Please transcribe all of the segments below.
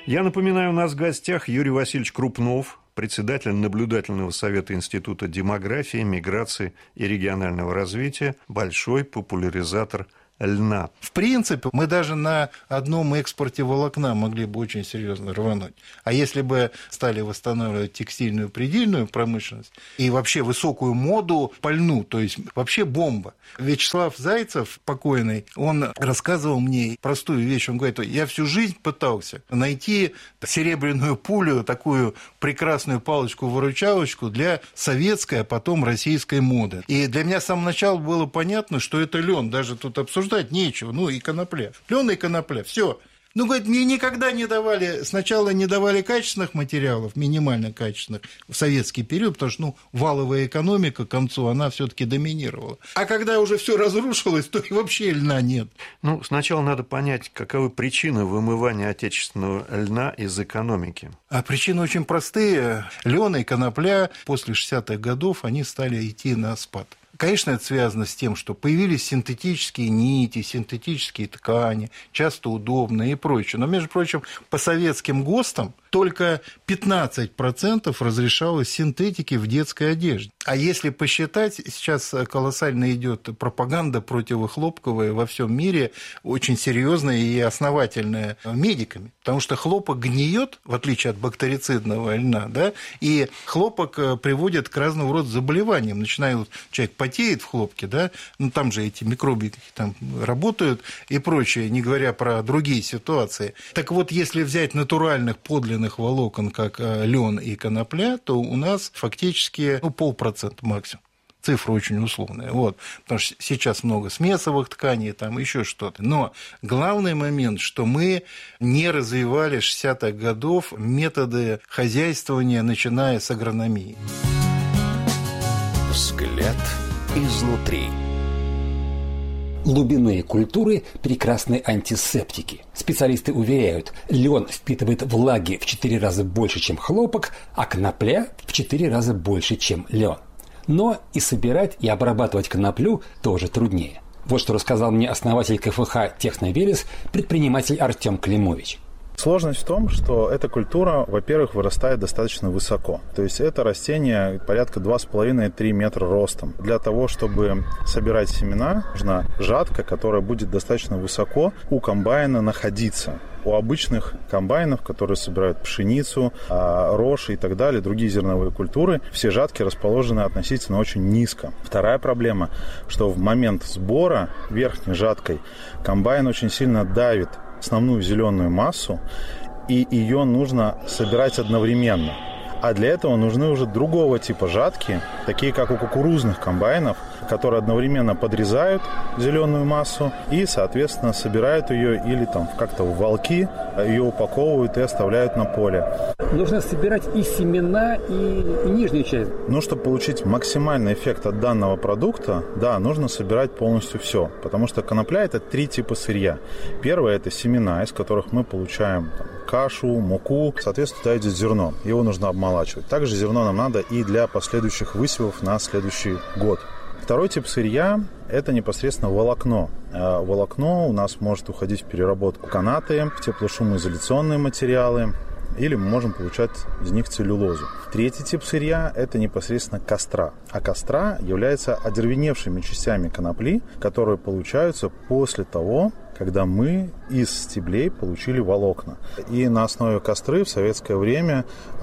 Я напоминаю, у нас в гостях Юрий Васильевич Крупнов, председатель наблюдательного совета Института демографии, миграции и регионального развития, большой популяризатор льна. В принципе, мы даже на одном экспорте волокна могли бы очень серьезно рвануть. А если бы стали восстанавливать текстильную предельную промышленность и вообще высокую моду по льну, то есть вообще бомба. Вячеслав Зайцев, покойный, он рассказывал мне простую вещь. Он говорит, я всю жизнь пытался найти серебряную пулю, такую прекрасную палочку-выручалочку для советской, а потом российской моды. И для меня с самого начала было понятно, что это лен, даже тут обсуждать нечего, и конопля. Лен и конопля, все. Говорит, мне никогда не давали, сначала не давали качественных материалов, минимально качественных, в советский период, потому что, валовая экономика к концу, она все-таки доминировала. А когда уже все разрушилось, то и вообще льна нет. Сначала надо понять, каковы причины вымывания отечественного льна из экономики. А причины очень простые. Лен и конопля после 60-х годов, они стали идти на спад. Конечно, это связано с тем, что появились синтетические нити, синтетические ткани, часто удобные и прочее. Но, между прочим, по советским ГОСТам только 15% разрешалось синтетики в детской одежде. А если посчитать, сейчас колоссально идет пропаганда противохлопковая во всем мире, очень серьезная и основательная медиками. Потому что хлопок гниет, в отличие от бактерицидного льна, да, и хлопок приводит к разного рода заболеваниям. Начиная, человек потеет в хлопке, да, там же эти микробики там работают и прочее, не говоря про другие ситуации. Так вот, если взять натуральных подлинных волокон, как лен и конопля, то у нас фактически 0,5% максимум. Цифра очень условная. Потому что сейчас много смесовых тканей, там еще что-то. Но главный момент, что мы не развивали 60-х годов методы хозяйствования, начиная с агрономии. Взгляд изнутри. Глубинные культуры – прекрасные антисептики. Специалисты уверяют, лен впитывает влаги в 4 раза больше, чем хлопок, а конопля в 4 раза больше, чем лен. Но и собирать, и обрабатывать коноплю тоже труднее. Вот что рассказал мне основатель КФХ «Техновелес», предприниматель Артем Климович. Сложность в том, что эта культура, во-первых, вырастает достаточно высоко. То есть это растение порядка 2,5-3 метра ростом. Для того, чтобы собирать семена, нужна жатка, которая будет достаточно высоко у комбайна находиться. У обычных комбайнов, которые собирают пшеницу, рожь и так далее, другие зерновые культуры, все жатки расположены относительно очень низко. Вторая проблема, что в момент сбора верхней жаткой комбайн очень сильно давит основную зеленую массу, и ее нужно собирать одновременно. А для этого нужны уже другого типа жатки, такие как у кукурузных комбайнов, которые одновременно подрезают зеленую массу и, соответственно, собирают ее или там как-то в валки, ее упаковывают и оставляют на поле. Нужно собирать и семена, и нижнюю часть. Чтобы получить максимальный эффект от данного продукта, да, нужно собирать полностью все, потому что конопля – это 3 типа сырья. Первое – это семена, из которых мы получаем кашу, муку, соответственно, туда идет зерно, его нужно обмолачивать. Также зерно нам надо и для последующих высевов на следующий год. Второй тип сырья – это непосредственно волокно. Волокно у нас может уходить в переработку канаты, в теплошумоизоляционные материалы, или мы можем получать из них целлюлозу. Третий тип сырья – это непосредственно костра. А костра являются одервеневшими частями конопли, которые получаются после того, когда мы из стеблей получили волокна. И на основе костры в советское время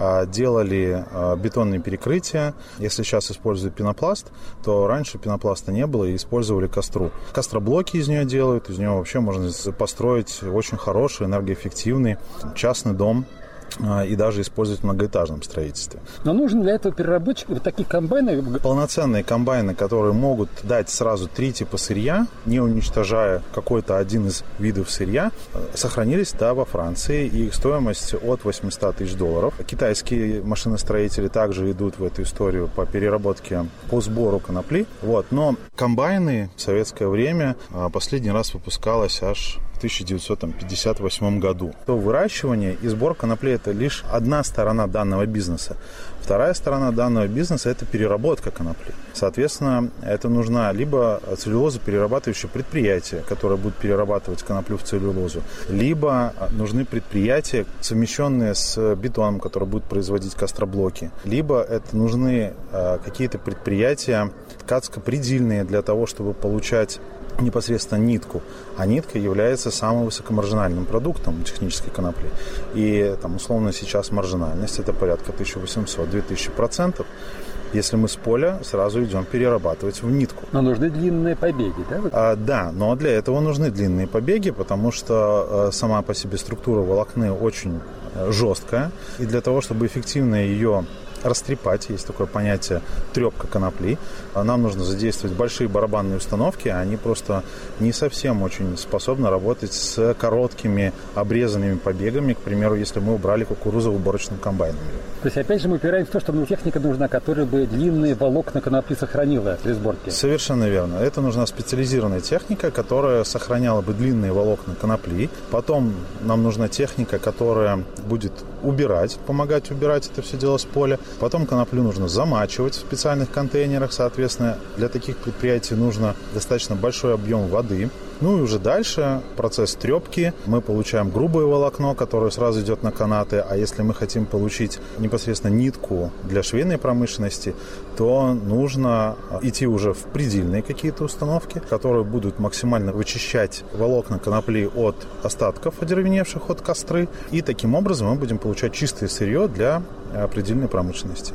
делали бетонные перекрытия. Если сейчас используют пенопласт, то раньше пенопласта не было и использовали костру. Костроблоки из нее делают, из нее вообще можно построить очень хороший, энергоэффективный частный дом и даже использовать в многоэтажном строительстве. Но нужен для этого переработчик вот такие комбайны? Полноценные комбайны, которые могут дать сразу 3 типа сырья, не уничтожая какой-то один из видов сырья, сохранились, во Франции, и их стоимость от $800 тысяч. Китайские машиностроители также идут в эту историю по переработке, по сбору конопли. Но комбайны в советское время последний раз выпускалось аж в 1958 году. То выращивание и сбор конопли – это лишь одна сторона данного бизнеса. Вторая сторона данного бизнеса – это переработка конопли. Соответственно, это нужно либо целлюлозоперерабатывающее предприятие, которое будет перерабатывать коноплю в целлюлозу, либо нужны предприятия, совмещенные с бетоном, которые будут производить костроблоки, либо это нужны какие-то предприятия ткацко-предельные для того, чтобы получать непосредственно нитку, а нитка является самым высокомаржинальным продуктом технической конопли. И там, условно сейчас маржинальность это порядка 1800-2000%. Если мы с поля сразу идем перерабатывать в нитку. Но нужны длинные побеги, да? Да, но для этого нужны длинные побеги, потому что сама по себе структура волокны очень жесткая. И для того, чтобы эффективно ее растрепать, есть такое понятие трепка конопли, нам нужно задействовать большие барабанные установки, они просто не совсем очень способны работать с короткими обрезанными побегами, к примеру, если мы убрали кукурузу в уборочном комбайне. То есть, опять же, мы упираемся в то, что техника нужна, которая бы длинные волокна конопли сохранила при сборке. Совершенно верно. Это нужна специализированная техника, которая сохраняла бы длинные волокна конопли. Потом нам нужна техника, которая будет убирать, помогать убирать это все дело с поля. Потом коноплю нужно замачивать в специальных контейнерах. Соответственно, для таких предприятий нужно достаточно большой объем воды. Ну и уже дальше процесс трепки. Мы получаем грубое волокно, которое сразу идет на канаты. А если мы хотим получить непосредственно нитку для швейной промышленности, то нужно идти уже в предельные какие-то установки, которые будут максимально вычищать волокна конопли от остатков, одеревеневших от костры. И таким образом мы будем получать чистое сырье для предельной промышленности.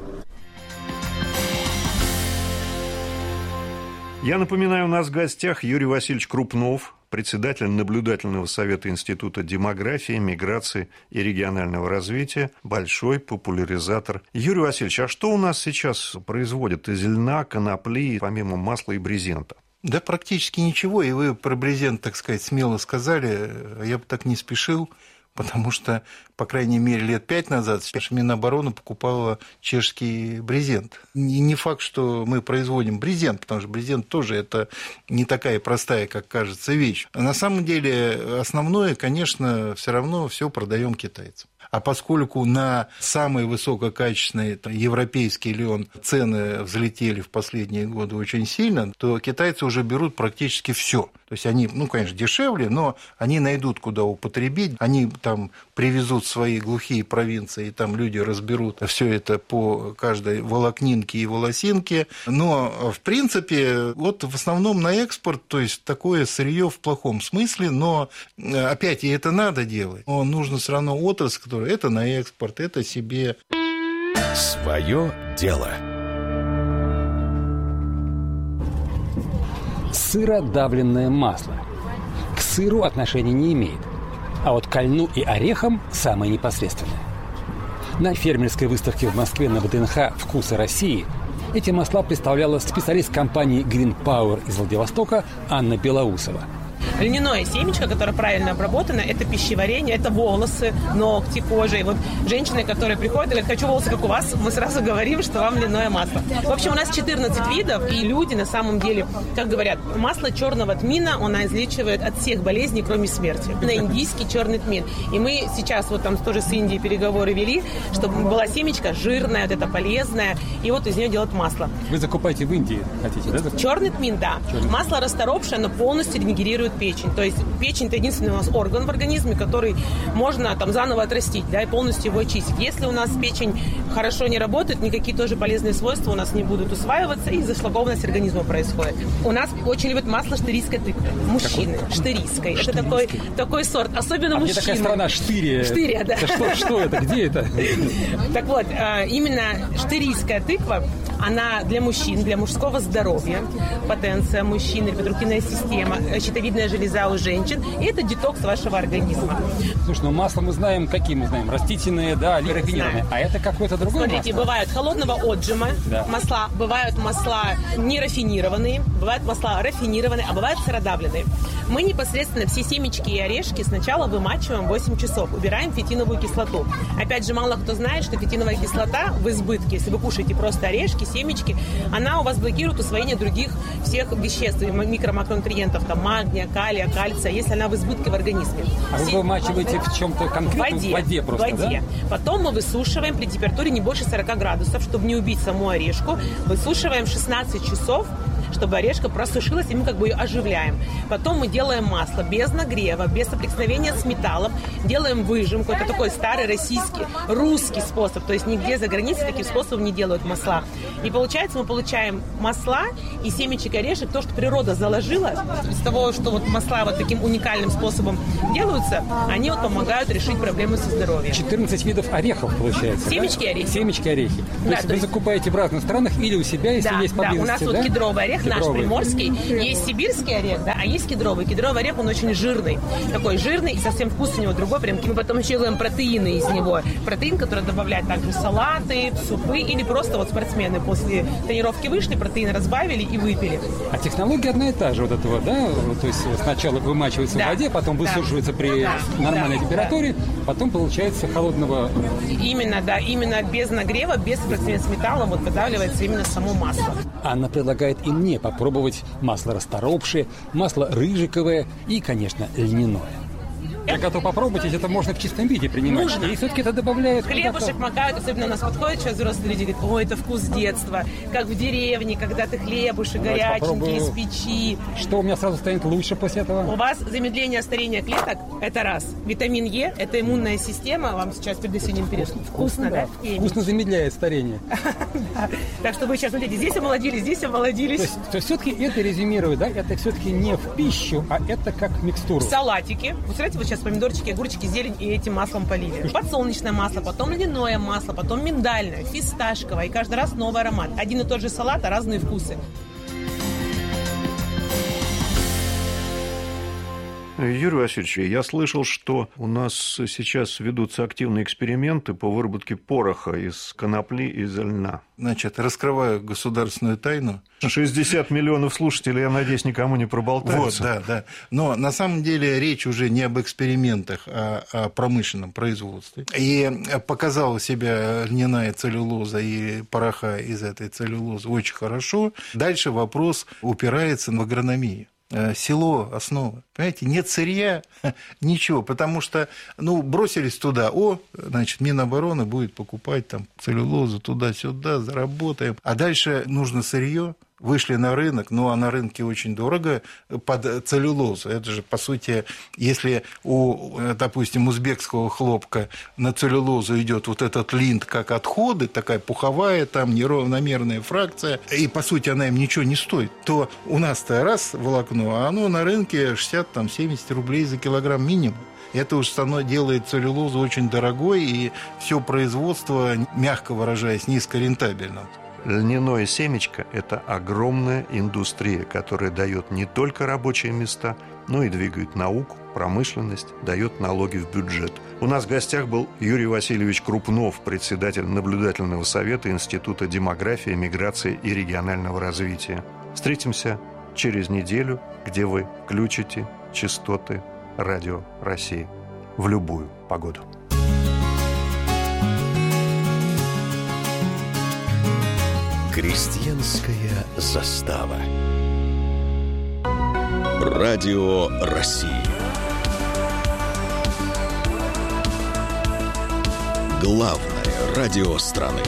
Я напоминаю, у нас в гостях Юрий Васильевич Крупнов, председатель наблюдательного совета Института демографии, миграции и регионального развития, большой популяризатор. Юрий Васильевич, а что у нас сейчас производят из льна, конопли, помимо масла и брезента? Да практически ничего, и вы про брезент, так сказать, смело сказали, я бы так не спешил, потому что, по крайней мере, лет 5 назад Минобороны покупала чешский брезент. И не факт, что мы производим брезент, потому что брезент тоже это не такая простая, как кажется, вещь. А на самом деле основное, конечно, все равно все продаем китайцам. А поскольку на самый высококачественный европейский лен цены взлетели в последние годы очень сильно, то китайцы уже берут практически все. То есть они, конечно, дешевле, но они найдут, куда употребить. Они там привезут свои глухие провинции, и там люди разберут все это по каждой волокнинке и волосинке. Но, в принципе, вот в основном на экспорт, то есть такое сырье в плохом смысле, но опять и это надо делать. Но нужно все равно отрасль, которая это на экспорт, это себе. Своё дело. Сыродавленное масло. К сыру отношения не имеет, а вот к льну и орехам самое непосредственное. На фермерской выставке в Москве на ВДНХ «Вкусы России» эти масла представляла специалист компании Green Power из Владивостока Анна Белоусова. Льняное семечко, которое правильно обработано, это пищеварение, это волосы, ногти, кожа. И вот женщины, которые приходят и говорят, хочу волосы, как у вас, мы сразу говорим, что вам льняное масло. В общем, у нас 14 видов, и люди на самом деле, как говорят, масло черного тмина, оно излечивает от всех болезней, кроме смерти. На индийский черный тмин. И мы сейчас вот там тоже с Индией переговоры вели, чтобы была семечко жирная, вот это полезная, и вот из нее делают масло. Вы закупаете в Индии, хотите, да? Черный тмин, да. Масло расторопшее, оно полностью регенерирует печень. То есть печень – это единственный у нас орган в организме, который можно там заново отрастить, да, и полностью его очистить. Если у нас печень хорошо не работает, никакие тоже полезные свойства у нас не будут усваиваться, и зашлакованность организма происходит. У нас очень любят масло штырийской тыквы. Мужчины. Штырийской. Это такой сорт. Особенно мужчины. Такая страна Штырия. Штырия, да. Что это? Где это? Так вот, именно штырийская тыква, она для мужчин, для мужского здоровья, потенция мужчин, репродуктивная система, щитовидная железа у женщин, и это детокс вашего организма. Слушай, ну масло мы знаем, какие мы знаем? Растительные, да, или рафинированные. А это какое-то другое масло? Смотрите, бывают холодного отжима масла, бывают масла нерафинированные, бывают масла рафинированные, а бывают сыродавленные. Мы непосредственно все семечки и орешки сначала вымачиваем 8 часов, убираем фитиновую кислоту. Опять же, мало кто знает, что фитиновая кислота в избытке, если вы кушаете просто орешки, семечки, она у вас блокирует усвоение других всех веществ, микро-макронутриентов, там, магния, калия, калия, кальция, если она в избытке в организме. А вы вымачиваете в чем-то конкретном? В воде просто, в воде. Да? Потом мы высушиваем при температуре не больше 40 градусов, чтобы не убить саму орешку. Высушиваем 16 часов, чтобы орешка просушилась, и мы как бы ее оживляем. Потом мы делаем масло без нагрева, без соприкосновения с металлом. Делаем выжимку. Это такой старый российский, русский способ. То есть нигде за границей таким способом не делают масла. И получается, мы получаем масла и семечек орешек, то, что природа заложила, из того, что вот масла вот таким уникальным способом делаются, они вот помогают решить проблемы со здоровьем. 14 видов орехов, получается. Семечки и орехи. Семечки и орехи. То есть вы закупаете в разных странах или у себя, если есть поблизости, да? У нас вот кедровый орех, наш приморский. Есть сибирский орех, да, а есть кедровый. Кедровый орех, он очень жирный. Такой жирный, и совсем вкус у него другой. Прям мы потом еще делаем протеины из него. Протеин, который добавляют также в салаты, в супы, или просто вот спортсмены после тренировки вышли, протеин разбавили и выпили. А технология одна и та же вот этого, да? То есть сначала вымачивается в воде, потом высушивается при нормальной температуре, потом получается холодного... Именно без нагрева, без соприкосновения с металлом вот выдавливается именно само масло. Анна предлагает и мне попробовать масло расторопшее, масло рыжиковое и, конечно, льняное. Я готов попробовать, если это можно в чистом виде принимать. Нужно. И все-таки это добавляют... Хлебушек макают, особенно у нас подходят сейчас взрослые люди, говорят, ой, это вкус детства, как в деревне, когда ты хлебушек горяченький из печи. Что у меня сразу станет лучше после этого? У вас замедление старения клеток, это раз. Витамин Е, это иммунная система, вам сейчас перед осенним периодом. Вкусно, да? Вкусно замедляет старение. Так что вы сейчас, смотрите, здесь омолодились, здесь омолодились. То есть все-таки это резюмировать, да, это все-таки не в пищу, а это как микстуру. Салатики. Вы смотрите, вот сейчас помидорчики, огурчики, зелень и этим маслом полили. Подсолнечное масло, потом льняное масло, потом миндальное, фисташковое. И каждый раз новый аромат. Один и тот же салат, а разные вкусы. Юрий Васильевич, я слышал, что у нас сейчас ведутся активные эксперименты по выработке пороха из конопли и из льна. Значит, раскрываю государственную тайну. 60 миллионов слушателей, я надеюсь, никому не проболтаются. Вот, да. Но на самом деле речь уже не об экспериментах, а о промышленном производстве. И показала себя льняная целлюлоза и пороха из этой целлюлозы очень хорошо. Дальше вопрос упирается в агрономию. Село – основа. Понимаете, нет сырья, ничего, потому что, бросились туда, значит, Минобороны будет покупать там целлюлозу туда-сюда, заработаем. А дальше нужно сырье. Вышли на рынок, а на рынке очень дорого под целлюлозу. Это же, по сути, если допустим, узбекского хлопка на целлюлозу идет вот этот линд как отходы, такая пуховая, там неравномерная фракция, и, по сути, она им ничего не стоит, то у нас-то раз волокно, а оно на рынке 60-70 рублей за килограмм минимум. Это уж делает целлюлозу очень дорогой, и все производство, мягко выражаясь, низкорентабельным. Льняное семечко – это огромная индустрия, которая дает не только рабочие места, но и двигает науку, промышленность, дает налоги в бюджет. У нас в гостях был Юрий Васильевич Крупнов, председатель наблюдательного совета Института демографии, миграции и регионального развития. Встретимся через неделю, где вы включите частоты Радио России в любую погоду. Крестьянская застава. Радио России. Главное радио страны.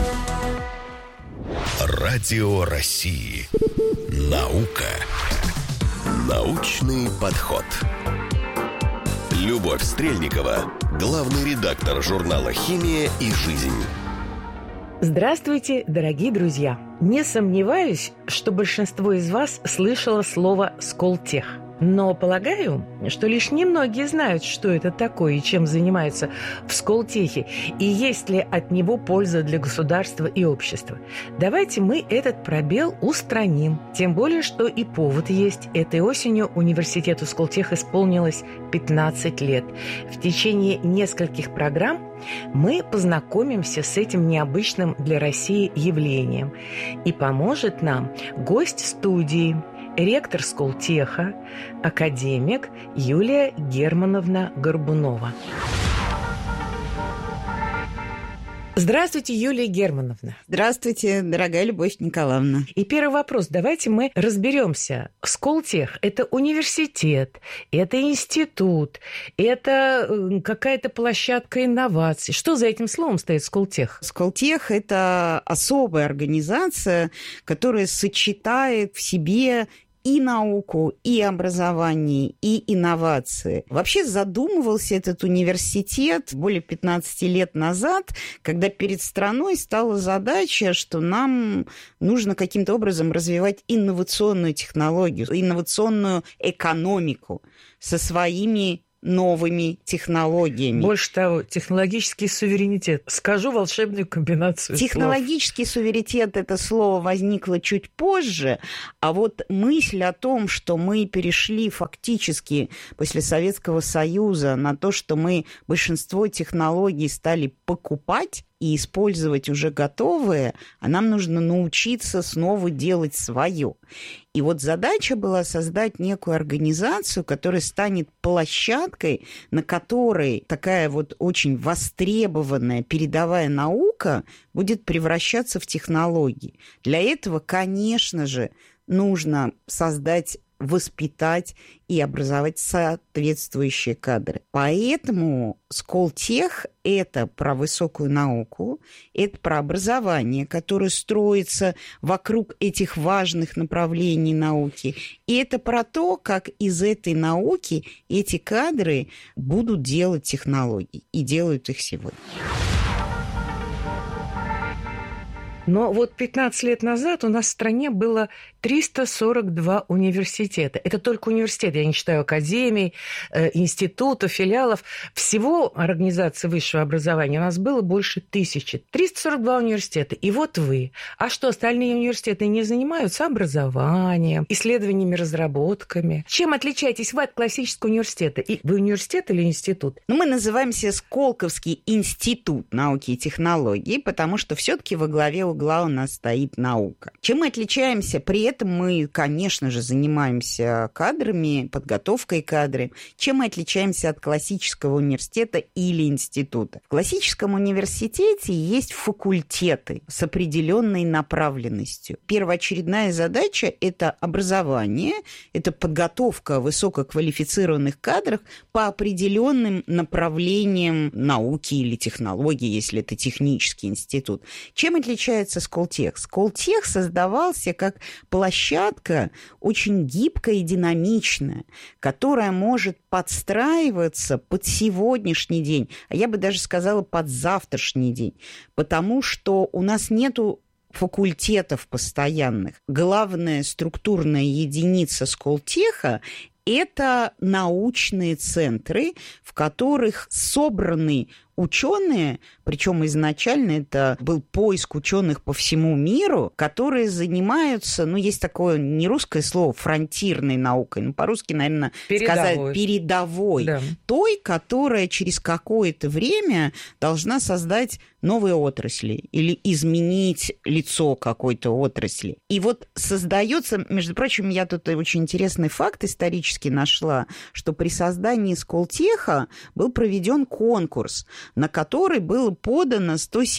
Радио России. Наука. Научный подход. Любовь Стрельникова, главный редактор журнала «Химия и жизнь». Здравствуйте, дорогие друзья! Не сомневаюсь, что большинство из вас слышало слово «Сколтех». Но полагаю, что лишь немногие знают, что это такое и чем занимаются в Сколтехе, и есть ли от него польза для государства и общества. Давайте мы этот пробел устраним. Тем более, что и повод есть. Этой осенью университету Сколтех исполнилось 15 лет. В течение нескольких программ мы познакомимся с этим необычным для России явлением. И поможет нам гость студии, ректор Сколтеха, академик Юлия Германовна Горбунова. Здравствуйте, Юлия Германовна. Здравствуйте, дорогая Любовь Николаевна. И первый вопрос. Давайте мы разберемся. Сколтех – это университет, это институт, это какая-то площадка инноваций. Что за этим словом стоит Сколтех? Сколтех – это особая организация, которая сочетает в себе и науку, и образование, и инновации. Вообще задумывался этот университет более 15 лет назад, когда перед страной стала задача, что нам нужно каким-то образом развивать инновационную технологию, инновационную экономику со своими новыми технологиями. Больше того, технологический суверенитет. Скажу волшебную комбинацию Технологический суверенитет – это слово возникло чуть позже, а вот мысль о том, что мы перешли фактически после Советского Союза на то, что мы большинство технологий стали покупать и использовать уже готовые, а нам нужно научиться снова делать свое. И вот задача была создать некую организацию, которая станет площадкой, на которой такая вот очень востребованная передовая наука будет превращаться в технологии. Для этого, конечно же, нужно создать, воспитать и образовать соответствующие кадры. Поэтому Сколтех – это про высокую науку, это про образование, которое строится вокруг этих важных направлений науки, и это про то, как из этой науки эти кадры будут делать технологии, и делают их сегодня. Но вот 15 лет назад у нас в стране было 342 университета. Это только университеты, я не считаю академий, институтов, филиалов. Всего организаций высшего образования у нас было больше 1000. 342 университета. И вот вы. А что, остальные университеты не занимаются образованием, исследованиями, разработками? Чем отличаетесь вы от классического университета? И вы университет или институт? Мы называемся Сколковский институт науки и технологий, потому что все-таки во главе угла у нас стоит наука. Чем мы отличаемся? При этом мы, конечно же, занимаемся кадрами, подготовкой кадров. Чем мы отличаемся от классического университета или института? В классическом университете есть факультеты с определенной направленностью. Первоочередная задача – это образование, это подготовка высококвалифицированных кадров по определенным направлениям науки или технологий, если это технический институт. Чем отличается Сколтех? Сколтех создавался как площадка очень гибкая и динамичная, которая может подстраиваться под сегодняшний день, а я бы даже сказала, под завтрашний день, потому что у нас нету факультетов постоянных. Главная структурная единица Сколтеха – это научные центры, в которых собраны ученые, причем изначально это был поиск ученых по всему миру, которые занимаются, есть такое не русское слово, фронтирной наукой, по-русски, наверное, сказать передовой, да. Той, которая через какое-то время должна создать новые отрасли или изменить лицо какой-то отрасли. И вот создается, между прочим, я тут очень интересный факт исторически нашла, что при создании Сколтеха был проведен конкурс, на который было подано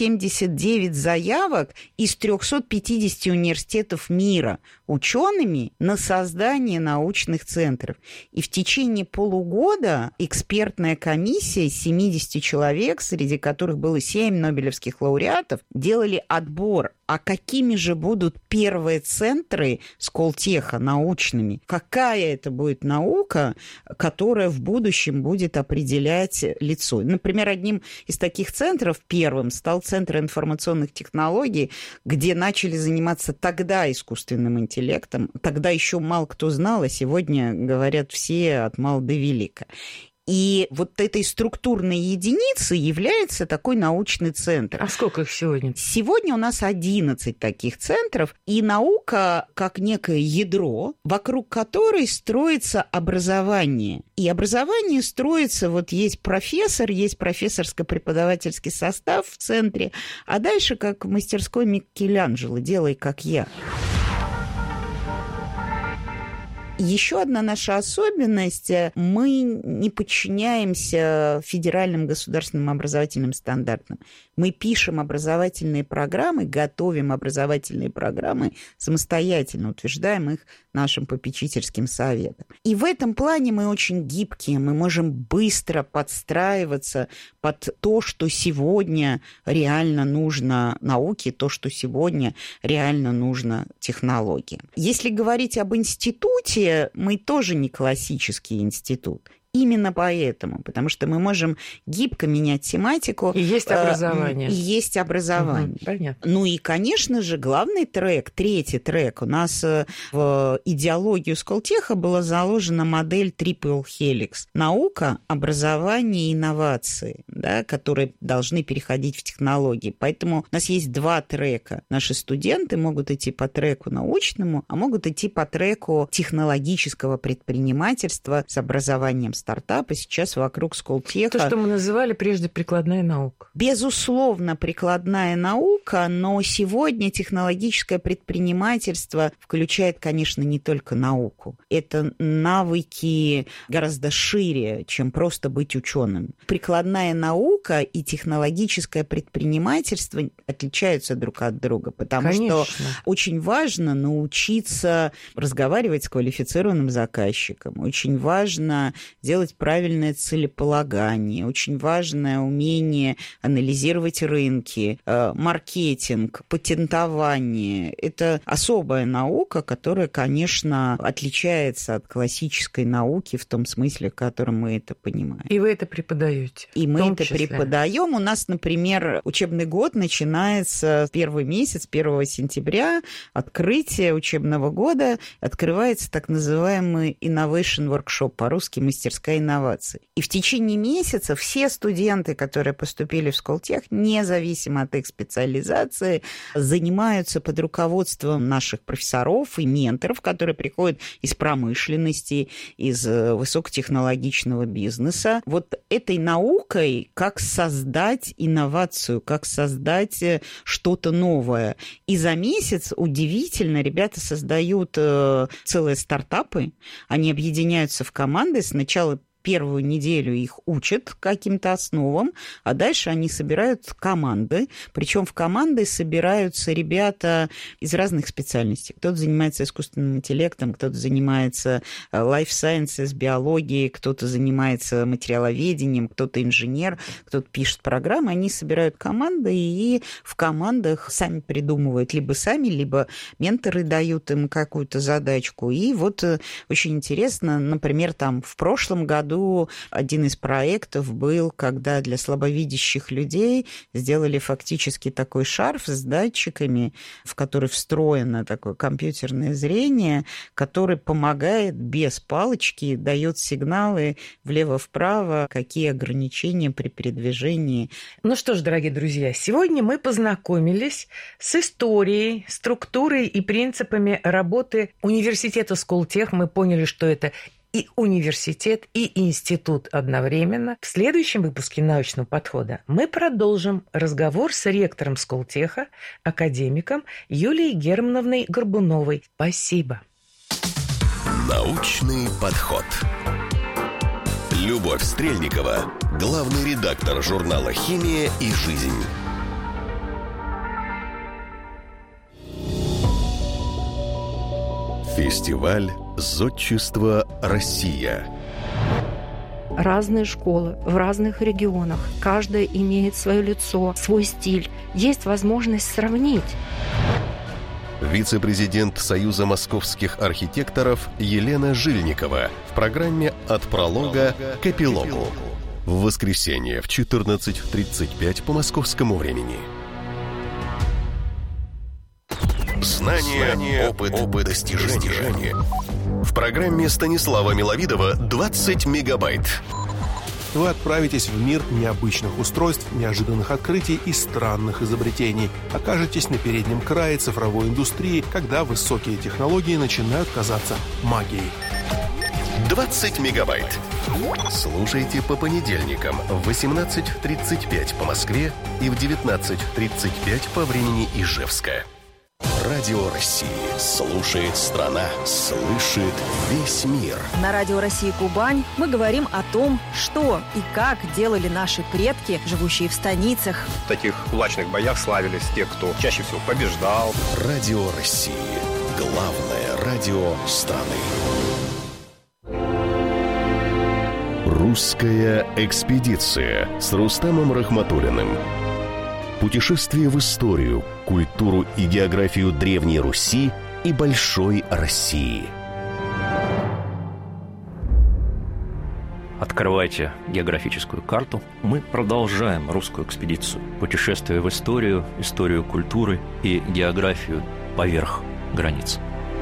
179 заявок из 350 университетов мира учеными на создание научных центров. И в течение полугода экспертная комиссия из 70 человек, среди которых было 7 нобелевских лауреатов, делали отбор. А какими же будут первые центры Сколтеха научными? Какая это будет наука, которая в будущем будет определять лицо? Например, одним из таких центров первым стал Центр информационных технологий, где начали заниматься тогда искусственным интеллектом. Тогда еще мало кто знал, а сегодня говорят все от мала до велика. И вот этой структурной единицей является такой научный центр. А сколько их сегодня? Сегодня у нас 11 таких центров, и наука как некое ядро, вокруг которой строится образование. И образование строится, есть профессор, есть профессорско-преподавательский состав в центре, а дальше как в мастерской Микеланджело «Делай, как я». Еще одна наша особенность – мы не подчиняемся федеральным государственным образовательным стандартам. Мы пишем образовательные программы, готовим образовательные программы самостоятельно, утверждаем их нашим попечительским советом. И в этом плане мы очень гибкие, мы можем быстро подстраиваться под то, что сегодня реально нужно науке, то, что сегодня реально нужно технологиям. Если говорить об институте, мы тоже не классический институт. Именно поэтому, потому что мы можем гибко менять тематику. И есть образование. И есть образование. Понятно. Ну и, конечно же, главный трек, третий трек. У нас в идеологию Сколтеха была заложена модель Triple Helix. Наука, образование и инновации, да, которые должны переходить в технологии. Поэтому у нас есть два трека. Наши студенты могут идти по треку научному, а могут идти по треку технологического предпринимательства с образованием стартапа. Сейчас вокруг Сколтеха... То, что мы называли прежде прикладная наука. Безусловно, прикладная наука, но сегодня технологическое предпринимательство включает, конечно, не только науку. Это навыки гораздо шире, чем просто быть ученым. Прикладная наука и технологическое предпринимательство отличаются друг от друга, потому конечно. что очень важно научиться разговаривать с квалифицированным заказчиком, очень важно делать правильное целеполагание, очень важное умение анализировать рынки, маркетинг, патентование. Это особая наука, которая, конечно, отличается от классической науки в том смысле, в котором мы это понимаем. И вы это преподаете? И мы это преподаем. У нас, например, учебный год начинается первый месяц, 1 сентября, открытие учебного года, открывается так называемый Innovation Workshop, по-русски мастерская инноваций. И в течение месяца все студенты, которые поступили в Сколтех, независимо от их специализации, занимаются под руководством наших профессоров и менторов, которые приходят из промышленности, из высокотехнологичного бизнеса. Вот этой наукой, как создать инновацию, как создать что-то новое. И за месяц, удивительно, ребята создают целые стартапы, они объединяются в команды, сначала первую неделю их учат каким-то основам, а дальше они собирают команды. Причем в команды собираются ребята из разных специальностей. Кто-то занимается искусственным интеллектом, кто-то занимается life sciences, биологией, кто-то занимается материаловедением, кто-то инженер, кто-то пишет программы. Они собирают команды и в командах сами придумывают. Либо сами, либо менторы дают им какую-то задачку. И вот очень интересно, например, там в прошлом году один из проектов был, когда для слабовидящих людей сделали фактически такой шарф с датчиками, в который встроено такое компьютерное зрение, который помогает без палочки, дает сигналы влево-вправо, какие ограничения при передвижении. Ну что ж, дорогие друзья, сегодня мы познакомились с историей, структурой и принципами работы университета Сколтех. Мы поняли, что это и университет, и институт одновременно. В следующем выпуске «Научного подхода» мы продолжим разговор с ректором Сколтеха, академиком Юлией Германовной Горбуновой. Спасибо. «Научный подход». Любовь Стрельникова, главный редактор журнала «Химия и жизнь». Фестиваль «Зодчество Россия». Разные школы в разных регионах. Каждая имеет свое лицо, свой стиль. Есть возможность сравнить. Вице-президент Союза московских архитекторов Елена Жильникова в программе «От пролога к эпилогу». В воскресенье в 14:35 по московскому времени. Знания, опыт, достижения. В программе Станислава Миловидова 20 мегабайт. Вы отправитесь в мир необычных устройств, неожиданных открытий и странных изобретений. Окажетесь на переднем крае цифровой индустрии, когда высокие технологии начинают казаться магией. 20 мегабайт. Слушайте по понедельникам в 18:35 по Москве и в 19:35 по времени Ижевска. Радио России. Слушает страна, слышит весь мир. На Радио России Кубань мы говорим о том, что и как делали наши предки, живущие в станицах. В таких кулачных боях славились те, кто чаще всего побеждал. Радио России. Главное радио страны. Русская экспедиция с Рустамом Рахматуллиным. Путешествие в историю, культуру и географию Древней Руси и Большой России. Открывайте географическую карту. Мы продолжаем русскую экспедицию. Путешествие в историю, историю культуры и географию поверх границ.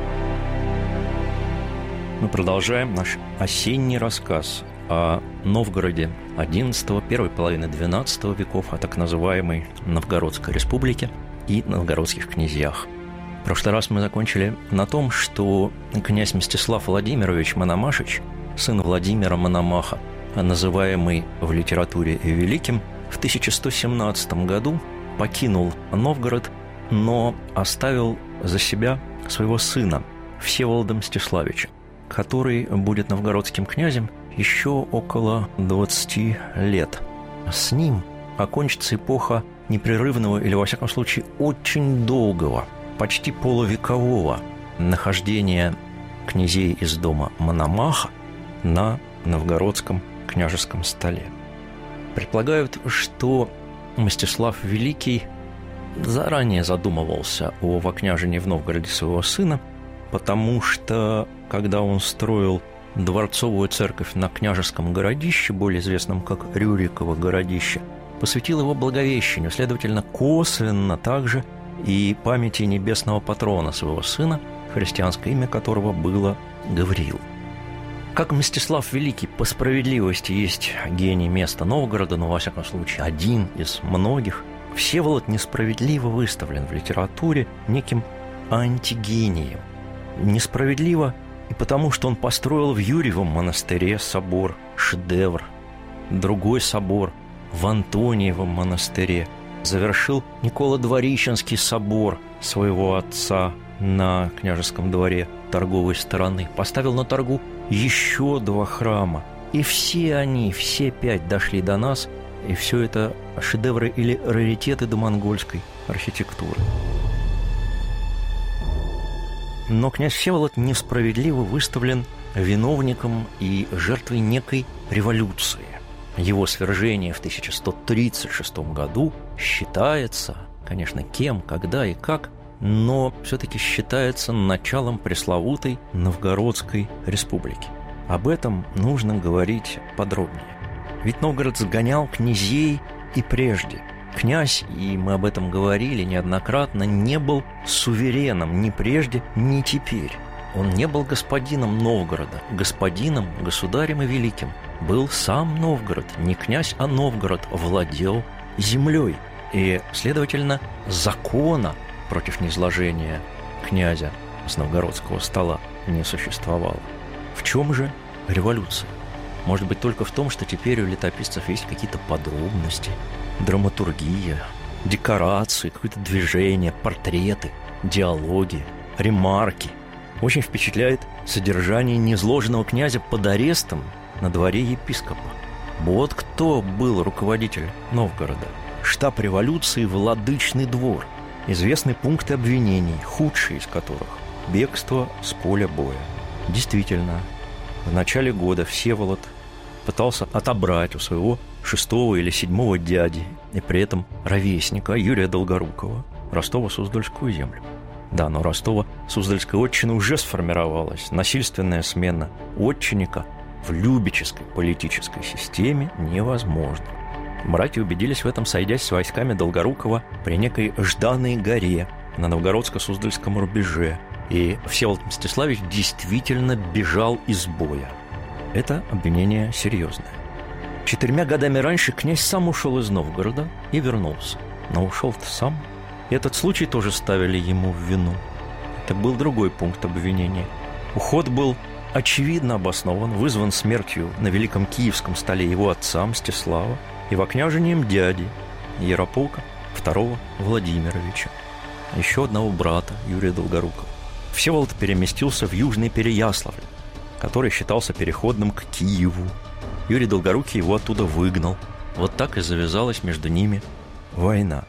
Мы продолжаем наш осенний рассказ о Новгороде XI, первой половины XII веков, о так называемой Новгородской республике и новгородских князьях. В прошлый раз мы закончили на том, что князь Мстислав Владимирович Мономашич, сын Владимира Мономаха, называемый в литературе Великим, в 1117 году покинул Новгород, но оставил за себя своего сына Всеволода Мстиславича, который будет новгородским князем еще около 20 лет. С ним окончится эпоха непрерывного или, во всяком случае, очень долгого, почти полувекового нахождения князей из дома Мономаха на новгородском княжеском столе. Предполагают, что Мстислав Великий заранее задумывался о вокняжении в Новгороде своего сына, потому что, когда он строил дворцовую церковь на княжеском городище, более известном как Рюриково городище, посвятил его Благовещению, следовательно, косвенно также и памяти небесного патрона своего сына, христианское имя которого было Гавриил. Как Мстислав Великий по справедливости есть гений места Новгорода, но, во всяком случае, один из многих, Всеволод несправедливо выставлен в литературе неким антигением. Несправедливо и потому, что он построил в Юрьевом монастыре собор, шедевр, другой собор в Антониевом монастыре, завершил Николо-Дворищенский собор своего отца на княжеском дворе торговой стороны, поставил на торгу еще 2 храма. И все они, все 5 дошли до нас, и все это шедевры или раритеты домонгольской архитектуры. Но князь Всеволод несправедливо выставлен виновником и жертвой некой революции. Его свержение в 1136 году считается, конечно, кем, когда и как, но все-таки считается началом пресловутой Новгородской республики. Об этом нужно говорить подробнее. Ведь Новгород сгонял князей и прежде. Князь, и мы об этом говорили неоднократно, не был сувереном ни прежде, ни теперь. Он не был господином Новгорода. Господином, государем и великим был сам Новгород. Не князь, а Новгород владел землей. И, следовательно, закона против низложения князя с новгородского стола не существовало. В чем же революция? Может быть, только в том, что теперь у летописцев есть какие-то подробности, драматургия, декорации, какое-то движение, портреты, диалоги, ремарки. Очень впечатляет содержание низложенного князя под арестом на дворе епископа. Вот кто был руководитель Новгорода. Штаб революции «Владычный двор». Известны пункты обвинений, худшие из которых – бегство с поля боя. Действительно, в начале года Всеволод пытался отобрать у своего 6-го или 7-го дяди и при этом ровесника Юрия Долгорукова Ростово-Суздальскую землю. Да, но Ростово-Суздальская отчина уже сформировалась. Насильственная смена отчинника в любеческой политической системе невозможна. Братья убедились в этом, сойдясь с войсками Долгорукова при некой Жданой горе на новгородско-суздальском рубеже. И Всеволод Мстиславич действительно бежал из боя. Это обвинение серьезное. 4 годами раньше князь сам ушел из Новгорода и вернулся. Но ушел-то сам. И этот случай тоже ставили ему в вину. Это был другой пункт обвинения. Уход был очевидно обоснован, вызван смертью на Великом Киевском столе его отца Мстислава и вокняжением дяди Ярополка II Владимировича. еще одного брата, Юрия Долгорукова. Всеволод переместился в Южный Переяславль, который считался переходным к Киеву. Юрий Долгорукий его оттуда выгнал. Вот так и завязалась между ними война.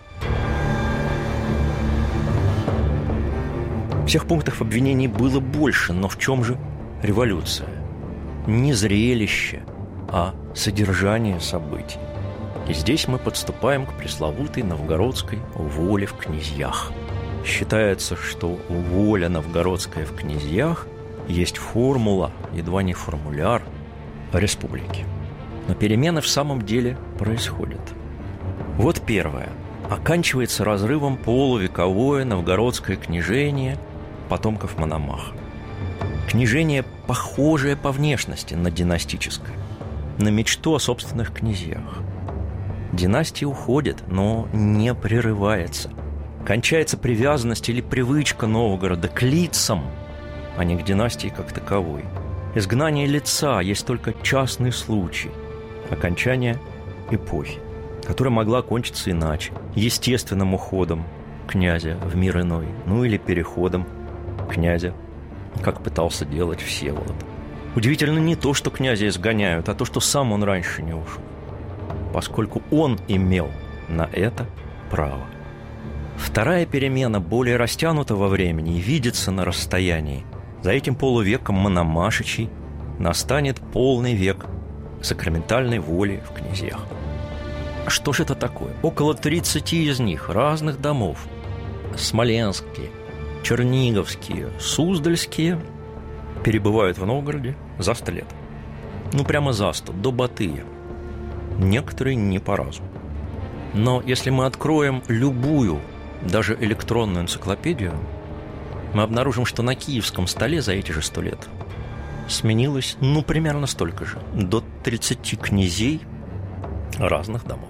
Всех пунктов обвинений было больше, но в чем же революция? Не зрелище, а содержание событий. И здесь мы подступаем к пресловутой новгородской воле в князьях. Считается, что воля новгородская в князьях есть формула, едва не формуляр республики. Но перемены в самом деле происходят. Вот первое. Оканчивается разрывом полувековое новгородское княжение потомков Мономаха. Княжение, похожее по внешности на династическое, на мечту о собственных князьях. Династия уходит, но не прерывается. Кончается привязанность или привычка Новгорода к лицам, а не к династии как таковой. Изгнание лица есть только частный случай окончания эпохи, которая могла кончиться иначе, естественным уходом князя в мир иной, ну или переходом князя, как пытался делать Всеволод. Удивительно не то, что князя изгоняют, а то, что сам он раньше не ушел, поскольку он имел на это право. Вторая перемена более растянута во времени и видится на расстоянии. За этим полувеком Мономашичей настанет полный век сакраментальной воли в князьях. Что же это такое? Около 30 из них, разных домов, смоленские, черниговские, суздальские, перебывают в Новгороде за 100 лет. Ну, прямо за 100, до Батыя. Некоторые не по разу. Но если мы откроем любую, даже электронную энциклопедию, мы обнаружим, что на киевском столе за эти же 100 лет сменилось, примерно столько же, до 30 князей разных домов.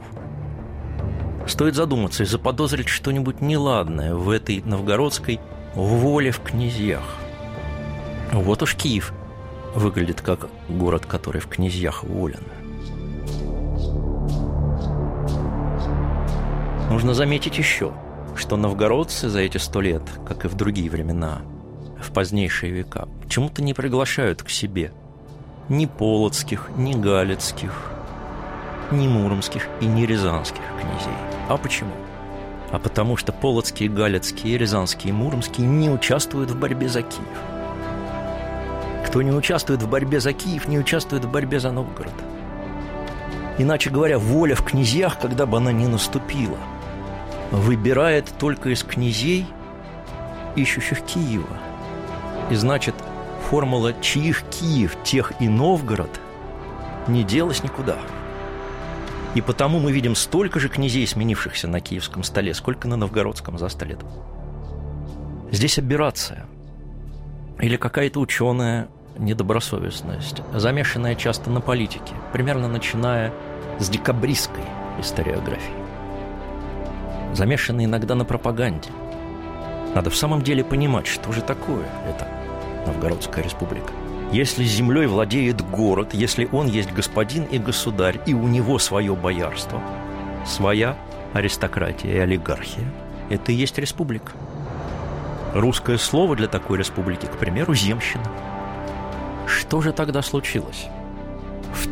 Стоит задуматься и заподозрить что-нибудь неладное в этой новгородской воле в князьях. Вот уж Киев выглядит как город, который в князьях волен. Нужно заметить еще, что новгородцы за эти 100 лет, как и в другие времена, в позднейшие века, почему-то не приглашают к себе ни полоцких, ни галицких, ни муромских и ни рязанских князей. А почему? А потому что полоцкие, галицкие, рязанские и муромские не участвуют в борьбе за Киев. Кто не участвует в борьбе за Киев, не участвует в борьбе за Новгород. Иначе говоря, воля в князьях, когда бы она ни наступила, выбирает только из князей, ищущих Киева. И значит, формула «чьих Киев, тех и Новгород» не делась никуда. И потому мы видим столько же князей, сменившихся на киевском столе, сколько на новгородском за 100 лет. Здесь аберрация. Или какая-то ученая недобросовестность, замешанная часто на политике, примерно начиная с декабристской историографии. Замешанная иногда на пропаганде. Надо в самом деле понимать, что же такое эта Новгородская республика. Если землей владеет город, если он есть господин и государь, и у него свое боярство, своя аристократия и олигархия, это и есть республика. Русское слово для такой республики, к примеру, земщина. Что же тогда случилось в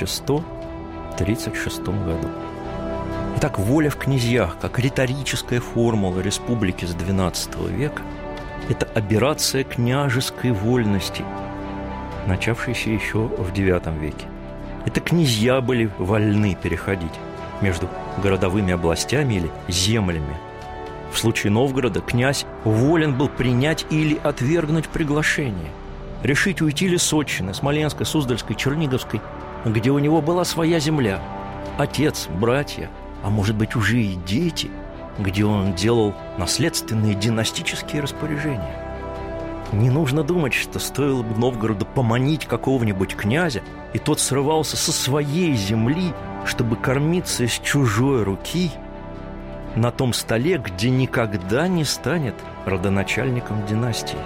1136 году? Итак, воля в князьях, как риторическая формула республики с XII века, это аберрация княжеской вольности, начавшейся еще в IX веке. Это князья были вольны переходить между городовыми областями или землями. В случае Новгорода князь волен был принять или отвергнуть приглашение, решить уйти ли с отчины, Смоленской, Суздальской, Черниговской, где у него была своя земля, отец, братья, а может быть уже и дети, где он делал наследственные династические распоряжения. Не нужно думать, что стоило бы Новгороду поманить какого-нибудь князя, и тот срывался со своей земли, чтобы кормиться из чужой руки на том столе, где никогда не станет родоначальником династии.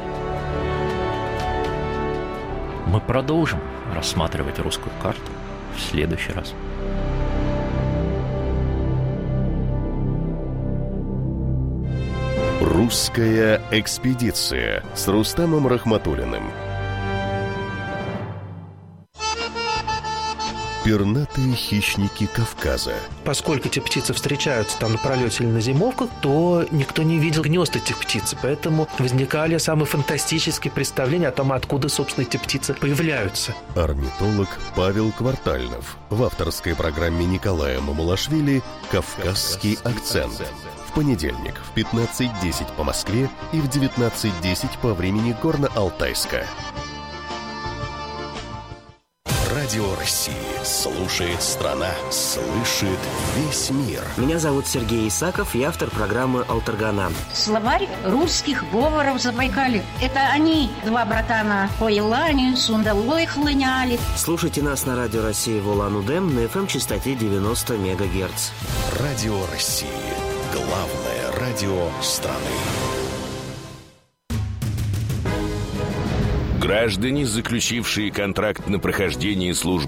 Мы продолжим рассматривать русскую карту в следующий раз. Русская экспедиция с Рустамом Рахматуллиным. Пернатые хищники Кавказа. Поскольку эти птицы встречаются там на пролете или на зимовках, то никто не видел гнезд этих птиц. Поэтому возникали самые фантастические представления о том, откуда, собственно, эти птицы появляются. Орнитолог Павел Квартальнов в авторской программе Николая Мамулашвили «Кавказский акцент». В понедельник в 15:10 по Москве и в 19:10 по времени Горно-Алтайска. Радио России. Слушает страна. Слышит весь мир. Меня зовут Сергей Исаков, я автор программы «Алтаргана». Словарь русских говоров Забайкалья. Это они, два братана, по Елане, Сундалой хлыняли. Слушайте нас на Радио России в Улан-Удэ на FM-частоте 90 МГц. Радио России. Главное радио страны. Граждане, заключившие контракт на прохождение службы